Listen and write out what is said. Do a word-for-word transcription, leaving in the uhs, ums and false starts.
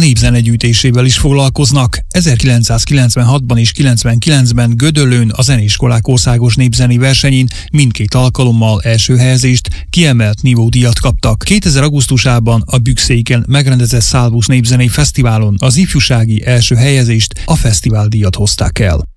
népzenegyűjtésével is foglalkoznak. ezerkilencszázkilencvenhatban és kilencvenkilencben Gödöllőn a zeneiskolák országos népzeni versenyén mindkét alkalommal első helyezést, kiemelt nívódíjat kaptak. kétezer augusztusában a Bükszéken megrendezett Salvus Népzenei Fesztiválon az ifjúsági első helyezést, a fesztiváldíjat hozták el.